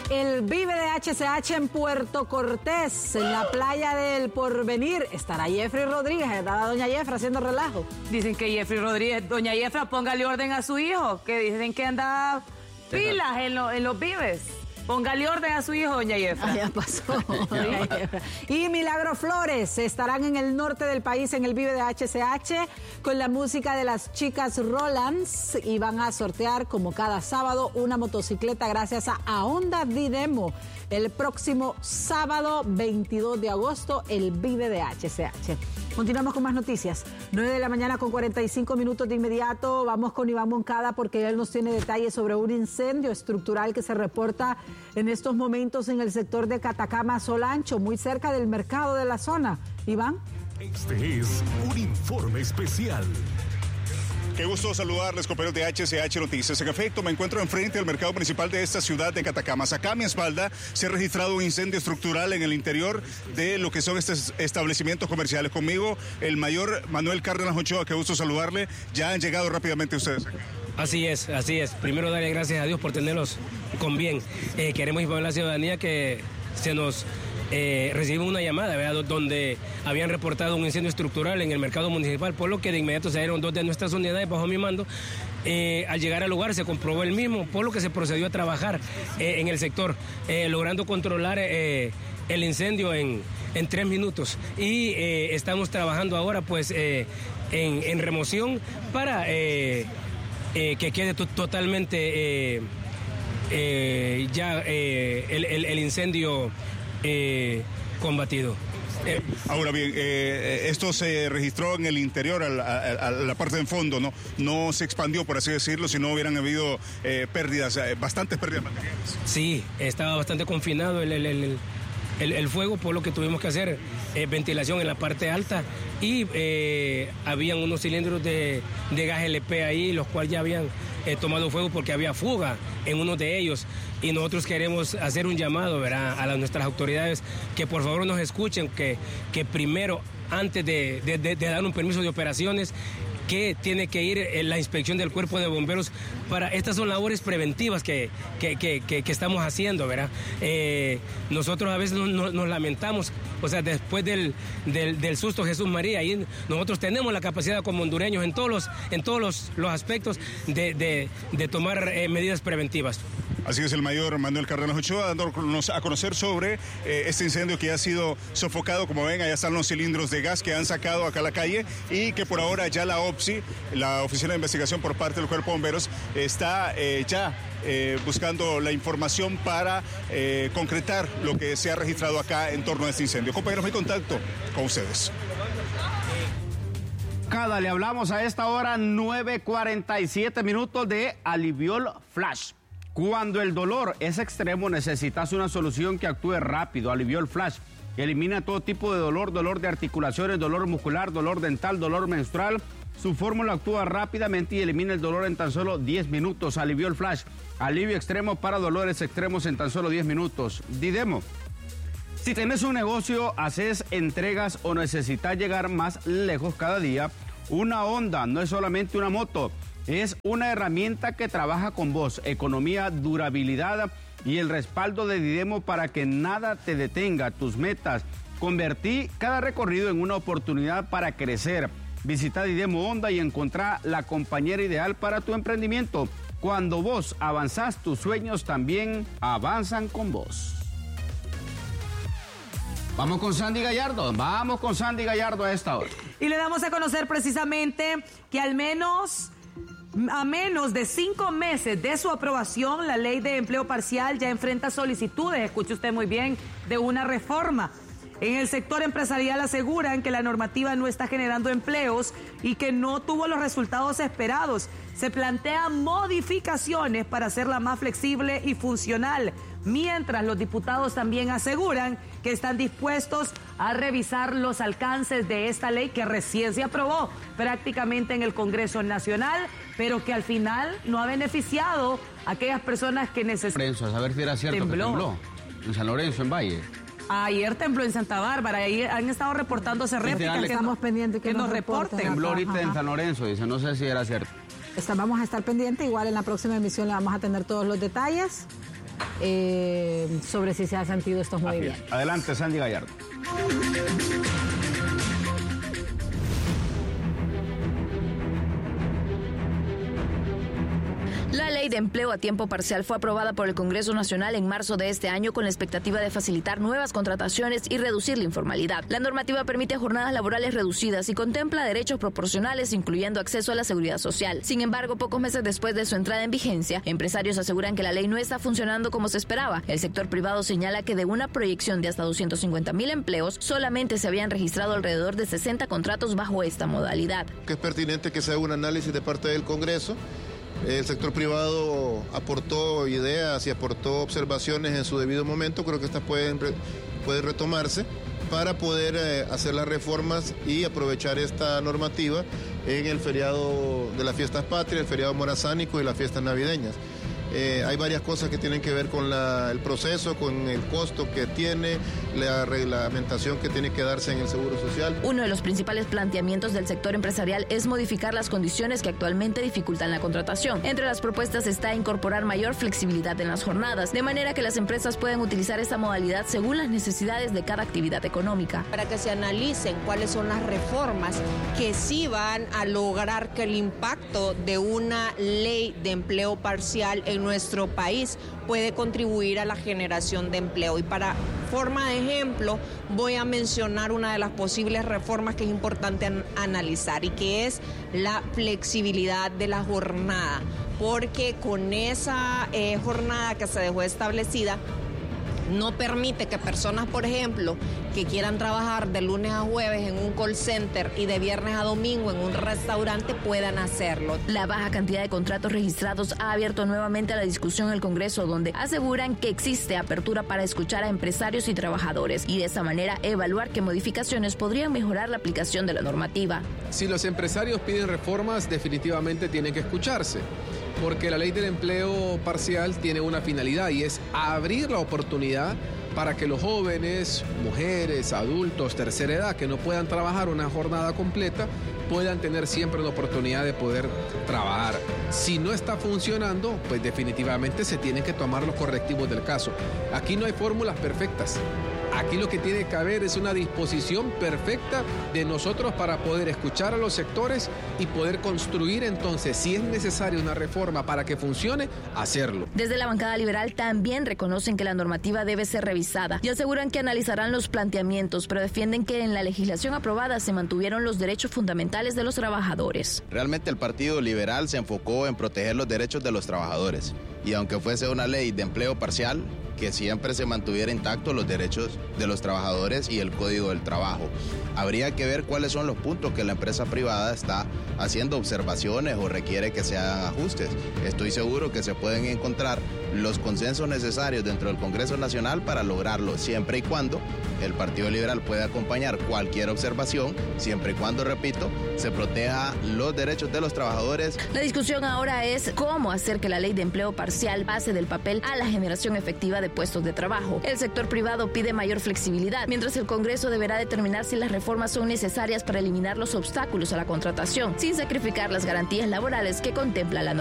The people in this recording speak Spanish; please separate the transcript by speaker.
Speaker 1: El Vive de HCH en Puerto Cortés, en la playa del Porvenir. Estará Jeffrey Rodríguez, estará doña Jeffra haciendo relajo.
Speaker 2: Dicen que Jeffrey Rodríguez, doña Jeffra, póngale orden a su hijo, que dicen que anda pilas en los vives. Póngale orden a su hijo, doña Jeffra.
Speaker 1: Ya pasó. Y Milagro Flores estarán en el norte del país en el Vive de HCH con la música de las chicas Rolands y van a sortear como cada sábado una motocicleta gracias a Honda Didemo. El próximo sábado 22 de agosto, el Vive de HCH. Continuamos con más noticias. 9 de la mañana con 45 minutos de inmediato. Vamos con Iván Moncada porque él nos tiene detalles sobre un incendio estructural que se reporta en estos momentos en el sector de Catacama Solancho, muy cerca del mercado de la zona. Iván.
Speaker 3: Este es un informe especial. Qué gusto saludarles, compañeros de HCH Noticias. En efecto, me encuentro enfrente del mercado municipal de esta ciudad de Catacamas. Acá a mi espalda se ha registrado un incendio estructural en el interior de lo que son estos establecimientos comerciales. Conmigo, el mayor Manuel Cárdenas Ochoa, qué gusto saludarle. Ya han llegado rápidamente ustedes acá.
Speaker 4: Así es. Primero darle gracias a Dios por tenerlos con bien. Queremos informar a la ciudadanía que se nos recibimos una llamada, ¿verdad?, donde habían reportado un incendio estructural en el mercado municipal, por lo que de inmediato se dieron 2 de nuestras unidades bajo mi mando. Al llegar al lugar se comprobó el mismo, por lo que se procedió a trabajar en el sector, logrando controlar el incendio en 3 minutos. Y estamos trabajando ahora pues en remoción para que quede totalmente ya el incendio combatido.
Speaker 3: Ahora bien, esto se registró en el interior, a la parte de fondo, ¿no? No se expandió, por así decirlo, si no hubieran habido pérdidas, bastantes pérdidas materiales.
Speaker 4: Sí, estaba bastante confinado el fuego, por lo que tuvimos que hacer ventilación en la parte alta y habían unos cilindros de gas LP ahí, los cuales ya habían tomado fuego porque había fuga en uno de ellos, y nosotros queremos hacer un llamado, ¿verdad?, a nuestras autoridades que por favor nos escuchen, que primero, antes de dar un permiso de operaciones, que tiene que ir la inspección del cuerpo de bomberos para estas son labores preventivas que estamos haciendo, ¿verdad? Nosotros a veces nos lamentamos, o sea, después del susto Jesús María, y nosotros tenemos la capacidad como hondureños en todos los aspectos de tomar medidas preventivas.
Speaker 3: Así es, el mayor Manuel Cárdenas Ochoa dándonos a conocer sobre este incendio que ha sido sofocado. Como ven, allá están los cilindros de gas que han sacado acá a la calle y que por ahora ya la OPSI, la Oficina de Investigación por parte del Cuerpo de Bomberos, está buscando la información para concretar lo que se ha registrado acá en torno a este incendio. Compañeros, hay contacto con ustedes.
Speaker 5: Le hablamos a esta hora 9:47 minutos de Aliviol Flash. Cuando el dolor es extremo, necesitas una solución que actúe rápido. Aliviol Flash elimina todo tipo de dolor de articulaciones, dolor muscular, dolor dental, dolor menstrual. Su fórmula actúa rápidamente y elimina el dolor en tan solo 10 minutos. Aliviol Flash, alivio extremo para dolores extremos en tan solo 10 minutos. Didemo. Si tenés un negocio, haces entregas o necesitas llegar más lejos cada día, una Honda no es solamente una moto. Es una herramienta que trabaja con vos, economía, durabilidad y el respaldo de Didemo para que nada te detenga tus metas. Convertí cada recorrido en una oportunidad para crecer. Visita Didemo Honda y encontrá la compañera ideal para tu emprendimiento. Cuando vos avanzás, tus sueños también avanzan con vos. Vamos con Sandy Gallardo a esta hora.
Speaker 2: Y le damos a conocer precisamente que a menos de 5 meses de su aprobación, la ley de empleo parcial ya enfrenta solicitudes, escuche usted muy bien, de una reforma. En el sector empresarial aseguran que la normativa no está generando empleos y que no tuvo los resultados esperados. Se plantean modificaciones para hacerla más flexible y funcional, mientras los diputados también aseguran que están dispuestos a revisar los alcances de esta ley que recién se aprobó prácticamente en el Congreso Nacional, pero que al final no ha beneficiado a aquellas personas que necesitan.
Speaker 5: A saber si era cierto que tembló en San Lorenzo, en Valle.
Speaker 2: Ayer tembló en Santa Bárbara, ahí han estado reportándose réplicas que
Speaker 1: estamos pendientes que nos reporten.
Speaker 5: Tembló ahorita en San Lorenzo, dice, no sé si era cierto.
Speaker 1: Vamos a estar pendientes, igual en la próxima emisión le vamos a tener todos los detalles. sobre si se han sentido estos movimientos.
Speaker 5: Adelante, Sandy Gallardo.
Speaker 6: La ley de empleo a tiempo parcial fue aprobada por el Congreso Nacional en marzo de este año con la expectativa de facilitar nuevas contrataciones y reducir la informalidad. La normativa permite jornadas laborales reducidas y contempla derechos proporcionales, incluyendo acceso a la seguridad social. Sin embargo, pocos meses después de su entrada en vigencia, empresarios aseguran que la ley no está funcionando como se esperaba. El sector privado señala que de una proyección de hasta 250,000 empleos, solamente se habían registrado alrededor de 60 contratos bajo esta modalidad.
Speaker 7: Que es pertinente que se haga un análisis de parte del Congreso. El sector privado aportó ideas y aportó observaciones en su debido momento. Creo que estas pueden retomarse para poder hacer las reformas y aprovechar esta normativa en el feriado de las fiestas patrias, el feriado morazánico y las fiestas navideñas. Hay varias cosas que tienen que ver con el proceso, con el costo que tiene, la reglamentación que tiene que darse en el Seguro Social.
Speaker 6: Uno de los principales planteamientos del sector empresarial es modificar las condiciones que actualmente dificultan la contratación. Entre las propuestas está incorporar mayor flexibilidad en las jornadas, de manera que las empresas puedan utilizar esta modalidad según las necesidades de cada actividad económica.
Speaker 8: Para que se analicen cuáles son las reformas que sí van a lograr que el impacto de una ley de empleo parcial en nuestro país puede contribuir a la generación de empleo. Y para forma de ejemplo, voy a mencionar una de las posibles reformas que es importante analizar y que es la flexibilidad de la jornada, porque con esa jornada que se dejó establecida, no permite que personas, por ejemplo, que quieran trabajar de lunes a jueves en un call center y de viernes a domingo en un restaurante puedan hacerlo.
Speaker 6: La baja cantidad de contratos registrados ha abierto nuevamente a la discusión en el Congreso, donde aseguran que existe apertura para escuchar a empresarios y trabajadores y de esa manera evaluar qué modificaciones podrían mejorar la aplicación de la normativa.
Speaker 9: Si los empresarios piden reformas, definitivamente tienen que escucharse, porque la ley del empleo parcial tiene una finalidad y es abrir la oportunidad para que los jóvenes, mujeres, adultos, tercera edad, que no puedan trabajar una jornada completa, puedan tener siempre una oportunidad de poder trabajar. Si no está funcionando, pues definitivamente se tienen que tomar los correctivos del caso. Aquí no hay fórmulas perfectas. Aquí lo que tiene que haber es una disposición perfecta de nosotros para poder escuchar a los sectores y poder construir entonces, si es necesaria una reforma para que funcione, hacerlo.
Speaker 6: Desde la bancada liberal también reconocen que la normativa debe ser revisada y aseguran que analizarán los planteamientos, pero defienden que en la legislación aprobada se mantuvieron los derechos fundamentales de los trabajadores.
Speaker 10: Realmente el Partido Liberal se enfocó en proteger los derechos de los trabajadores y aunque fuese una ley de empleo parcial, que siempre se mantuviera intactos los derechos de los trabajadores y el Código del Trabajo. Habría que ver cuáles son los puntos que la empresa privada está haciendo observaciones o requiere que se hagan ajustes. Estoy seguro que se pueden encontrar los consensos necesarios dentro del Congreso Nacional para lograrlo, siempre y cuando el Partido Liberal pueda acompañar cualquier observación, siempre y cuando, repito, se proteja los derechos de los trabajadores.
Speaker 6: La discusión ahora es cómo hacer que la ley de empleo parcial pase del papel a la generación efectiva de puestos de trabajo. El sector privado pide mayor flexibilidad, mientras el Congreso deberá determinar si las reformas son necesarias para eliminar los obstáculos a la contratación, sin sacrificar las garantías laborales que contempla la norma.